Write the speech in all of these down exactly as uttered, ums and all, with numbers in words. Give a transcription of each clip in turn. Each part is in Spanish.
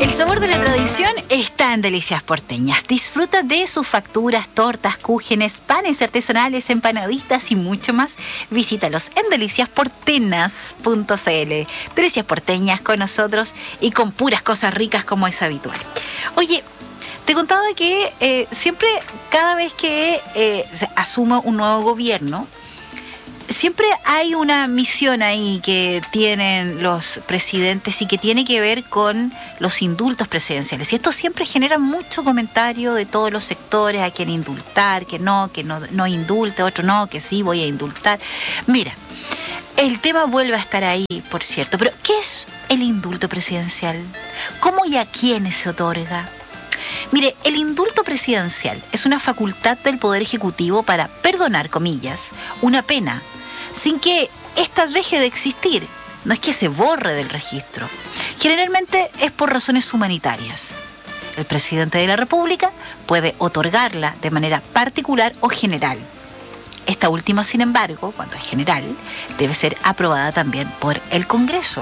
El sabor de la tradición está en Delicias Porteñas. Disfruta de sus facturas, tortas, cúgenes, panes artesanales, empanaditas y mucho más. Visítalos en delicias portenas punto c l. Delicias Porteñas con nosotros y con puras cosas ricas como es habitual. Oye, te contaba que eh, siempre, cada vez que eh, se asuma un nuevo gobierno, siempre hay una misión ahí que tienen los presidentes y que tiene que ver con los indultos presidenciales. Y esto siempre genera mucho comentario de todos los sectores, a quién indultar, que no, que no, no indulte, otro no, que sí voy a indultar. Mira, el tema vuelve a estar ahí, por cierto, pero ¿qué es el indulto presidencial? ¿Cómo y a quiénes se otorga? Mire, el indulto presidencial es una facultad del Poder Ejecutivo para perdonar, comillas, una pena, sin que ésta deje de existir. No es que se borre del registro. Generalmente es por razones humanitarias. El presidente de la República puede otorgarla de manera particular o general. Esta última, sin embargo, cuando es general, debe ser aprobada también por el Congreso.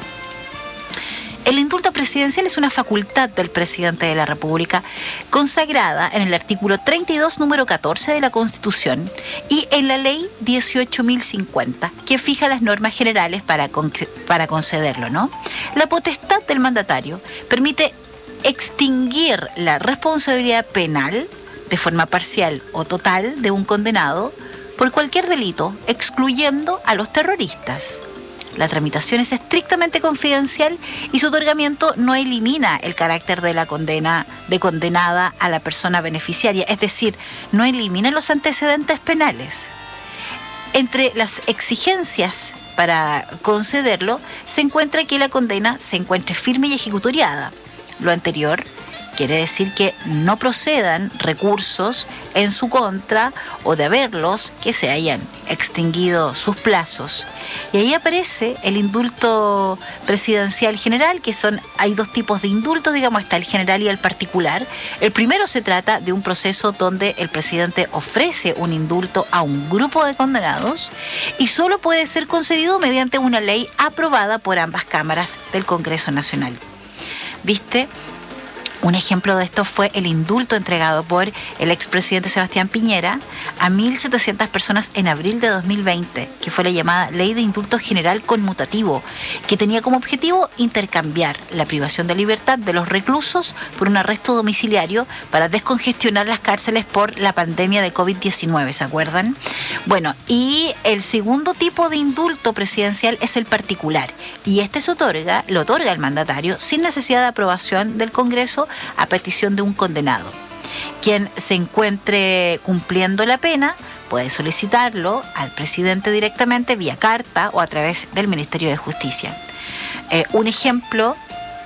El indulto presidencial es una facultad del presidente de la República consagrada en el artículo treinta y dos, número catorce de la Constitución y en la ley dieciocho mil cincuenta, que fija las normas generales para, con, para concederlo, ¿no? La potestad del mandatario permite extinguir la responsabilidad penal de forma parcial o total de un condenado por cualquier delito, excluyendo a los terroristas. La tramitación es estrictamente confidencial y su otorgamiento no elimina el carácter de la condena de condenada a la persona beneficiaria, es decir, no elimina los antecedentes penales. Entre las exigencias para concederlo se encuentra que la condena se encuentre firme y ejecutoriada. Lo anterior quiere decir que no procedan recursos en su contra o de haberlos, que se hayan extinguido sus plazos. Y ahí aparece el indulto presidencial general, que son, hay dos tipos de indultos, digamos, está el general y el particular. El primero se trata de un proceso donde el presidente ofrece un indulto a un grupo de condenados y solo puede ser concedido mediante una ley aprobada por ambas cámaras del Congreso Nacional. ¿Viste? Un ejemplo de esto fue el indulto entregado por el expresidente Sebastián Piñera a mil setecientas personas en abril de dos mil veinte, que fue la llamada Ley de Indulto General Conmutativo, que tenía como objetivo intercambiar la privación de libertad de los reclusos por un arresto domiciliario para descongestionar las cárceles por la pandemia de covid diecinueve, ¿se acuerdan? Bueno, y el segundo tipo de indulto presidencial es el particular, y este se otorga, lo otorga el mandatario sin necesidad de aprobación del Congreso a petición de un condenado. Quien se encuentre cumpliendo la pena puede solicitarlo al presidente directamente vía carta o a través del Ministerio de Justicia. Eh, un ejemplo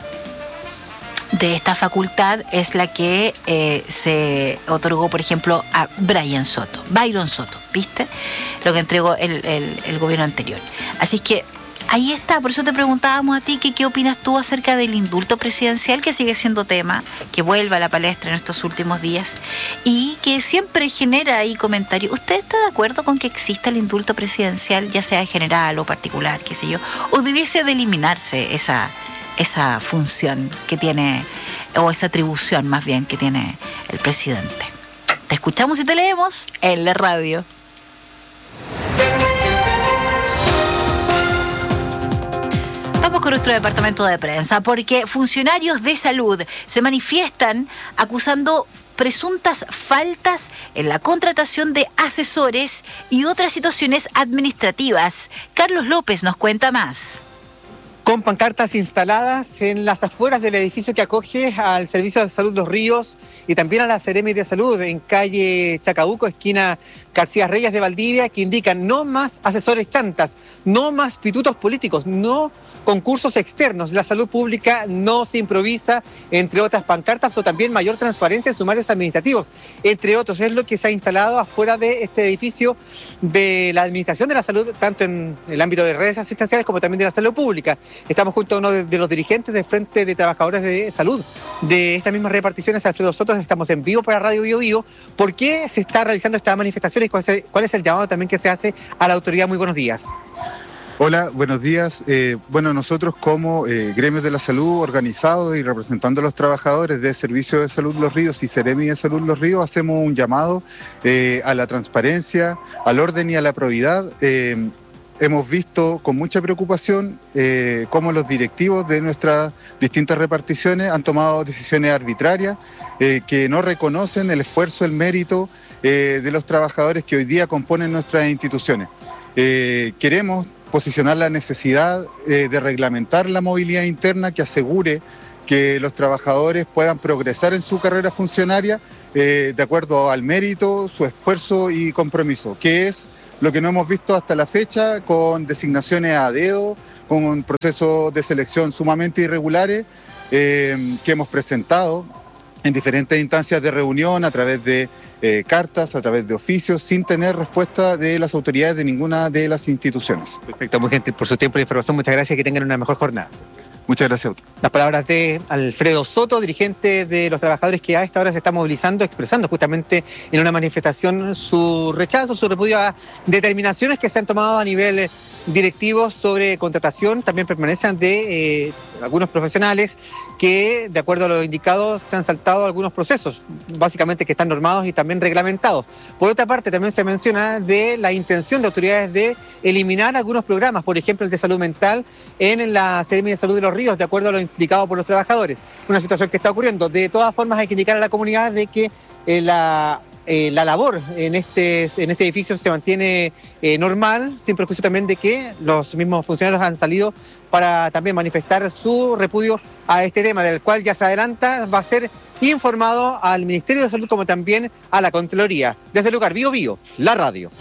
de esta facultad es la que eh, se otorgó, por ejemplo, a Brian Soto, Byron Soto, ¿viste? Lo que entregó el, el, el gobierno anterior. Así es que ahí está, por eso te preguntábamos a ti que qué opinas tú acerca del indulto presidencial, que sigue siendo tema, que vuelve a la palestra en estos últimos días y que siempre genera ahí comentarios. ¿Usted está de acuerdo con que exista el indulto presidencial, ya sea general o particular, qué sé yo? ¿O debiese de eliminarse esa, esa función que tiene, o esa atribución más bien que tiene el presidente? Te escuchamos y te leemos en la radio. Vamos con nuestro departamento de prensa, porque funcionarios de salud se manifiestan acusando presuntas faltas en la contratación de asesores y otras situaciones administrativas. Carlos López nos cuenta más. Con pancartas instaladas en las afueras del edificio que acoge al Servicio de Salud Los Ríos y también a la Seremi de Salud en calle Chacabuco, esquina García Reyes de Valdivia, que indican no más asesores chantas, no más pitutos políticos, no concursos externos, la salud pública no se improvisa, entre otras pancartas, o también mayor transparencia en sumarios administrativos, entre otros. Es lo que se ha instalado afuera de este edificio de la Administración de la Salud, tanto en el ámbito de redes asistenciales como también de la salud pública. Estamos junto a uno de, de los dirigentes del Frente de Trabajadores de Salud de estas mismas reparticiones, Alfredo Soto. Estamos en vivo para Radio Bio Bio. ¿Por qué se está realizando esta manifestación y cuál es el, cuál es el llamado también que se hace a la autoridad? Muy buenos días. Hola, buenos días. Eh, bueno, nosotros como eh, gremios de la salud organizados y representando a los trabajadores de Servicio de Salud Los Ríos y Seremi de Salud Los Ríos hacemos un llamado eh, a la transparencia, al orden y a la probidad. Eh, hemos visto con mucha preocupación eh, cómo los directivos de nuestras distintas reparticiones han tomado decisiones arbitrarias eh, que no reconocen el esfuerzo, el mérito eh, de los trabajadores que hoy día componen nuestras instituciones. Eh, queremos posicionar la necesidad eh, de reglamentar la movilidad interna que asegure que los trabajadores puedan progresar en su carrera funcionaria eh, de acuerdo al mérito, su esfuerzo y compromiso, que es lo que no hemos visto hasta la fecha con designaciones a dedo, con procesos de selección sumamente irregulares eh, que hemos presentado en diferentes instancias de reunión a través de eh, cartas, a través de oficios, sin tener respuesta de las autoridades de ninguna de las instituciones. Perfecto, muy gentil por su tiempo y información. Muchas gracias y que tengan una mejor jornada. Muchas gracias. Las palabras de Alfredo Soto, dirigente de los trabajadores que a esta hora se está movilizando, expresando justamente en una manifestación su rechazo, su repudio a determinaciones que se han tomado a nivel directivo sobre contratación. También permanecen de eh, algunos profesionales que, de acuerdo a lo indicado, se han saltado algunos procesos, básicamente que están normados y también reglamentados. Por otra parte, también se menciona de la intención de autoridades de eliminar algunos programas, por ejemplo, el de salud mental en la Seremi de Salud de Los Ríos, de acuerdo a lo indicado por los trabajadores. Una situación que está ocurriendo. De todas formas, hay que indicar a la comunidad de que eh, la... Eh, la labor en este, en este edificio se mantiene eh, normal, sin perjuicio también de que los mismos funcionarios han salido para también manifestar su repudio a este tema, del cual ya se adelanta, va a ser informado al Ministerio de Salud como también a la Contraloría. Desde el lugar, Bio Bio, la radio.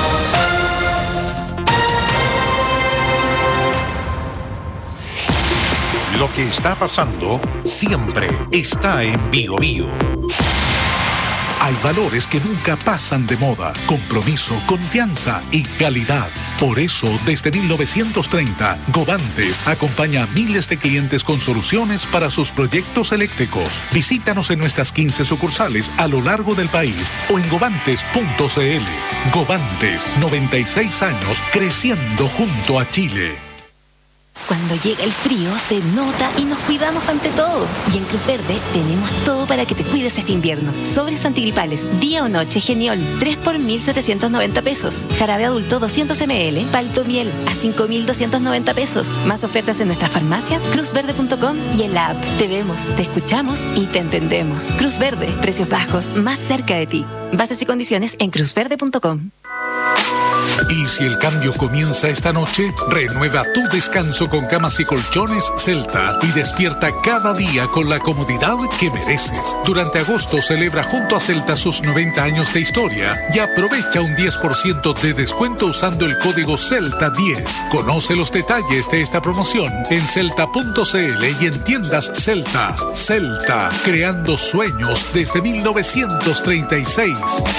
Lo que está pasando siempre está en Bio Bio. Hay valores que nunca pasan de moda: compromiso, confianza y calidad. Por eso, desde mil novecientos treinta, Govantes acompaña a miles de clientes con soluciones para sus proyectos eléctricos. Visítanos en nuestras quince sucursales a lo largo del país o en govantes punto c l. Govantes, noventa y seis años creciendo junto a Chile. Cuando llega el frío, se nota y nos cuidamos ante todo. Y en Cruz Verde tenemos todo para que te cuides este invierno. Sobres antigripales, día o noche, Geniol, tres por mil setecientos noventa pesos. Jarabe adulto doscientos mililitros, Palto Miel, a cinco mil doscientos noventa pesos. Más ofertas en nuestras farmacias, cruz verde punto com y en la app. Te vemos, te escuchamos y te entendemos. Cruz Verde, precios bajos, más cerca de ti. Bases y condiciones en cruz verde punto com. Y si el cambio comienza esta noche, renueva tu descanso con camas y colchones Celta y despierta cada día con la comodidad que mereces. Durante agosto celebra junto a Celta sus noventa años de historia y aprovecha un diez por ciento de descuento usando el código Celta diez. Conoce los detalles de esta promoción en celta punto c l y en tiendas Celta. Celta, creando sueños desde mil novecientos treinta y seis.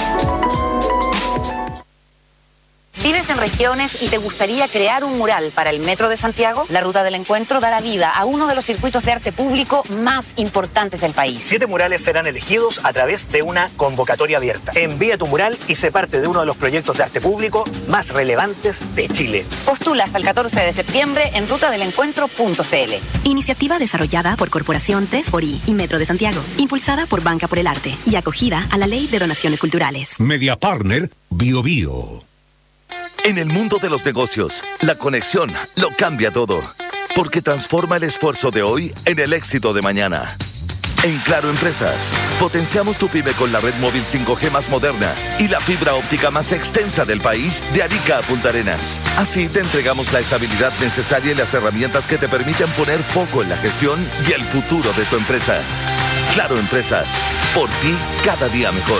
¿Vives en regiones y te gustaría crear un mural para el Metro de Santiago? La Ruta del Encuentro dará vida a uno de los circuitos de arte público más importantes del país. Siete murales serán elegidos a través de una convocatoria abierta. Envía tu mural y sé parte de uno de los proyectos de arte público más relevantes de Chile. Postula hasta el catorce de septiembre en ruta del encuentro punto c l. Iniciativa desarrollada por Corporación tres por I y Metro de Santiago, impulsada por Banca por el Arte y acogida a la Ley de Donaciones Culturales. Media Partner, Bio Bio. En el mundo de los negocios, la conexión lo cambia todo, porque transforma el esfuerzo de hoy en el éxito de mañana. En Claro Empresas, potenciamos tu pyme con la red móvil cinco G más moderna y la fibra óptica más extensa del país, de Arica a Punta Arenas. Así te entregamos la estabilidad necesaria y las herramientas que te permiten poner foco en la gestión y el futuro de tu empresa. Claro Empresas, por ti cada día mejor.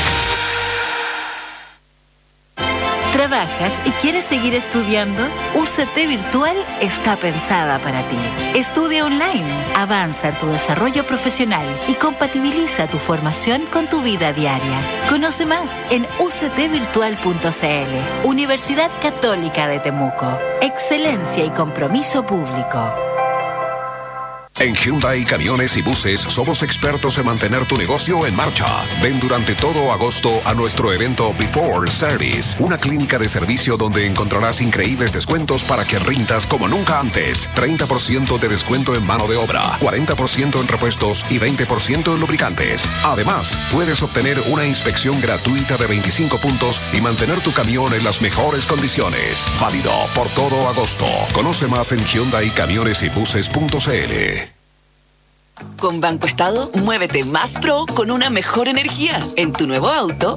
¿Trabajas y quieres seguir estudiando? U C T Virtual está pensada para ti. Estudia online, avanza en tu desarrollo profesional y compatibiliza tu formación con tu vida diaria. Conoce más en u c t virtual punto c l. Universidad Católica de Temuco. Excelencia y compromiso público. En Hyundai Camiones y Buses somos expertos en mantener tu negocio en marcha. Ven durante todo agosto a nuestro evento Before Service, una clínica de servicio donde encontrarás increíbles descuentos para que rindas como nunca antes. treinta por ciento de descuento en mano de obra, cuarenta por ciento en repuestos y veinte por ciento en lubricantes. Además, puedes obtener una inspección gratuita de veinticinco puntos y mantener tu camión en las mejores condiciones. Válido por todo agosto. Conoce más en hyundai camiones y buses punto c l. Con Banco Estado, muévete más pro con una mejor energía. En tu nuevo auto,